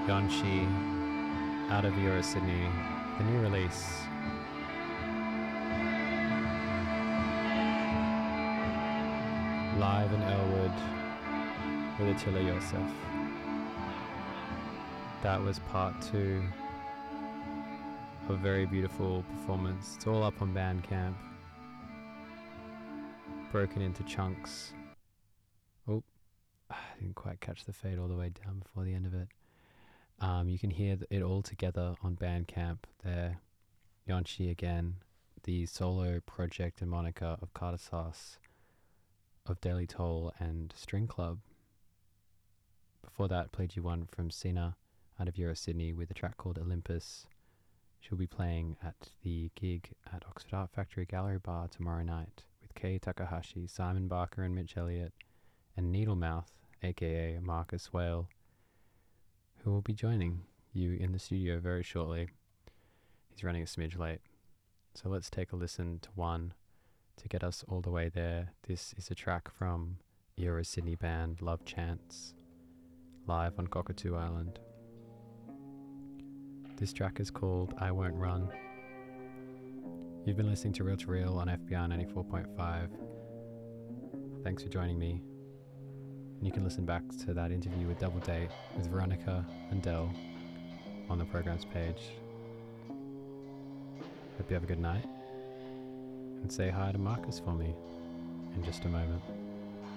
Yonshi out of Euro Sydney, the new release. Live in Elwood with Attila Yosef. That was part 2 of a very beautiful performance. It's all up on Bandcamp, broken into chunks. Oh, I didn't quite catch the fade all the way down before the end of it. You can hear it all together on Bandcamp there. Yonshi again, the solo project and moniker of Carter Sauce, of Daily Toll and String Club. Before that, played you one from Sina out of Euro Sydney with a track called Olympus. She'll be playing at the gig at Oxford Art Factory Gallery Bar tomorrow night with Kei Takahashi, Simon Barker and Mitch Elliott, and Needlemouth, aka Marcus Whale, who will be joining you in the studio very shortly. He's running a smidge late. So let's take a listen to one to get us all the way there. This is a track from Euro Sydney band Love Chance, live on Cockatoo Island. This track is called I Won't Run. You've been listening to Real to Real on FBR 94.5. Thanks for joining me. And you can listen back to that interview with Double Date with Veronica and Dell on the program's page. Hope you have a good night. And say hi to Marcus for me in just a moment.